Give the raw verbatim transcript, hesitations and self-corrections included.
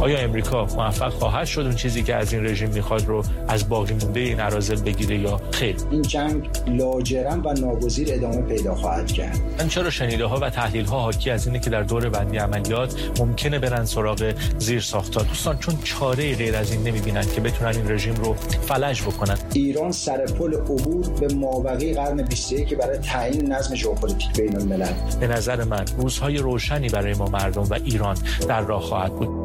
آیا امریکا موفق خواهد شد اون چیزی که از این رژیم میخواد رو از باقی مونده این اراذل بگیره یا خیر؟ این جنگ لاجرم و ناگزیر ادامه پیدا خواهد کرد. من چرا شنیده ها و تحلیل ها حاکی از اینه که در دور بندی عملیات ممکنه برن سراغ زیر ساخت‌ها دوستان، چون چاره غیر از این نمیبینن که بتونن این رژیم رو فلج بکنن. ایران سر پل عبور به مابقی قرن بیست و یک که برای تعیین نظم ژئوپلیتیک بین الملل. به نظر من روزهای روشنی برای ما مردم و ایران در راه خواهد بود.